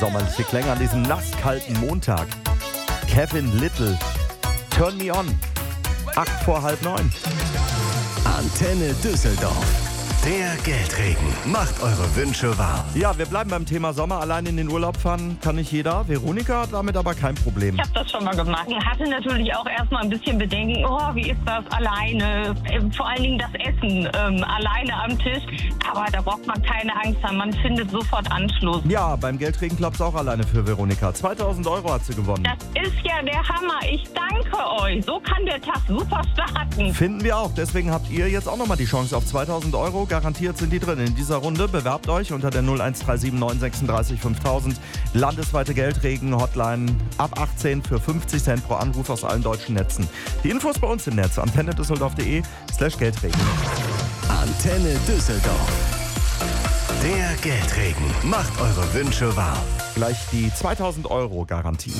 Sommerliche Klänge an diesem nasskalten Montag. Kevin Little, Turn Me On, 8:45. Antenne Düsseldorf. Der Geldregen macht eure Wünsche wahr. Ja, wir bleiben beim Thema Sommer. Allein in den Urlaub fahren kann nicht jeder. Veronika hat damit aber kein Problem. Ich habe das schon mal gemacht. Ich hatte natürlich auch erstmal ein bisschen Bedenken, wie ist das alleine? Vor allen Dingen das Essen alleine am Tisch. Aber da braucht man keine Angst haben, man findet sofort Anschluss. Ja, beim Geldregen klappt es auch alleine für Veronika. 2.000 € hat sie gewonnen. Das ist ja der Hammer. Ich danke euch. So kann der Tag super starten. Finden wir auch. Deswegen habt ihr jetzt auch nochmal die Chance auf 2.000 €. Garantiert sind die drin in dieser Runde. Bewerbt euch unter der 0137 936 5000. Landesweite Geldregen-Hotline ab 18 für 50 Cent pro Anruf aus allen deutschen Netzen. Die Infos bei uns im Netz. antennedüsseldorf.de/Geldregen. Antenne Düsseldorf. Der Geldregen macht eure Wünsche wahr. Gleich die 2.000 € Garantie.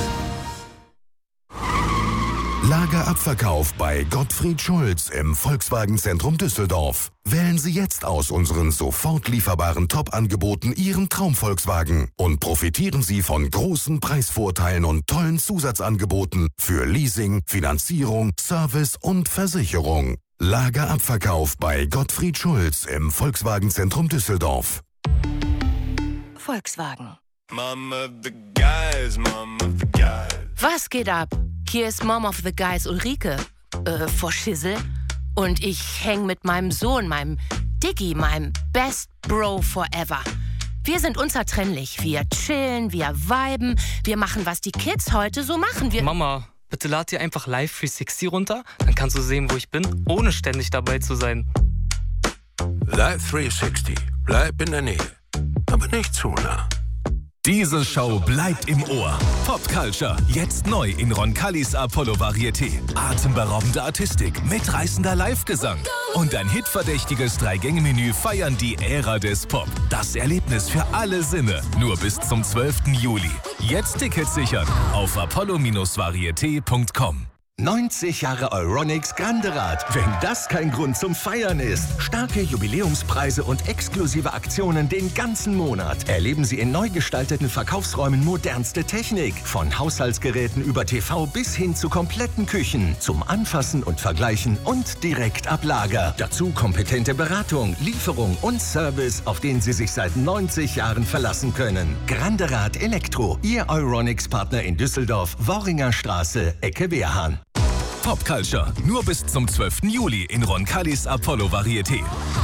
Lagerabverkauf bei Gottfried Schulz im Volkswagen-Zentrum Düsseldorf. Wählen Sie jetzt aus unseren sofort lieferbaren Top-Angeboten Ihren Traum-Volkswagen und profitieren Sie von großen Preisvorteilen und tollen Zusatzangeboten für Leasing, Finanzierung, Service und Versicherung. Lagerabverkauf bei Gottfried Schulz im Volkswagen-Zentrum Düsseldorf. Volkswagen. Mom of the guys, mom of the guys. Was geht ab? Hier ist Mom of the Guys Ulrike, vor Schissel. Und ich häng mit meinem Sohn, meinem Diggi, meinem Best Bro forever. Wir sind unzertrennlich. Wir chillen, wir viben, wir machen, was die Kids heute so machen. Mama, bitte lad dir einfach Live 360 runter, dann kannst du sehen, wo ich bin, ohne ständig dabei zu sein. Live 360. Bleib in der Nähe, aber nicht zu nah. Diese Show bleibt im Ohr. Pop Culture, jetzt neu in Roncalis Apollo Varieté. Atemberaubende Artistik, mitreißender Live-Gesang und ein hitverdächtiges 3-Gänge-Menü feiern die Ära des Pop. Das Erlebnis für alle Sinne, nur bis zum 12. Juli. Jetzt Tickets sichern auf apollo-varieté.com. 90 Jahre Euronics Grande Rad. Wenn das kein Grund zum Feiern ist. Starke Jubiläumspreise und exklusive Aktionen den ganzen Monat. Erleben Sie in neu gestalteten Verkaufsräumen modernste Technik. Von Haushaltsgeräten über TV bis hin zu kompletten Küchen. Zum Anfassen und Vergleichen und direkt ab Lager. Dazu kompetente Beratung, Lieferung und Service, auf den Sie sich seit 90 Jahren verlassen können. Grande Rad Elektro. Ihr Euronics-Partner in Düsseldorf, Worringer Straße, Ecke Wehrhahn. Pop Culture, nur bis zum 12. Juli in Roncalis Apollo Varieté.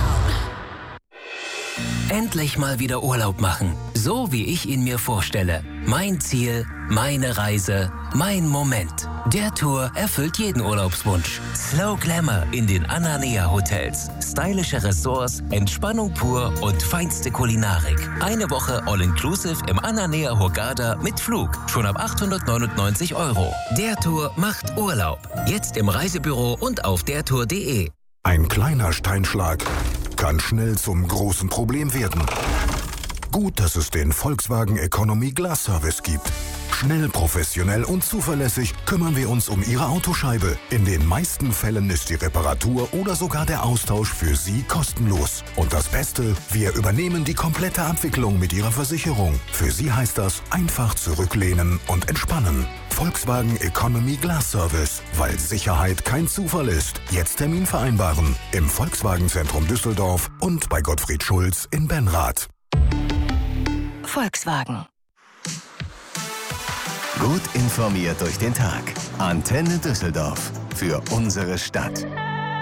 Endlich mal wieder Urlaub machen, so wie ich ihn mir vorstelle. Mein Ziel, meine Reise, mein Moment. Der Tour erfüllt jeden Urlaubswunsch. Slow Glamour in den Ananea Hotels. Stylische Ressorts, Entspannung pur und feinste Kulinarik. Eine Woche All-Inclusive im Ananea Hurghada mit Flug. Schon ab 899 €. Der Tour macht Urlaub. Jetzt im Reisebüro und auf dertour.de. Ein kleiner Steinschlag kann schnell zum großen Problem werden. Gut, dass es den Volkswagen Economy Glass Service gibt. Schnell, professionell und zuverlässig kümmern wir uns um Ihre Autoscheibe. In den meisten Fällen ist die Reparatur oder sogar der Austausch für Sie kostenlos. Und das Beste, wir übernehmen die komplette Abwicklung mit Ihrer Versicherung. Für Sie heißt das einfach zurücklehnen und entspannen. Volkswagen Economy Glass Service, weil Sicherheit kein Zufall ist. Jetzt Termin vereinbaren. Im Volkswagen-Zentrum Düsseldorf und bei Gottfried Schulz in Benrath. Volkswagen. Gut informiert durch den Tag. Antenne Düsseldorf. Für unsere Stadt.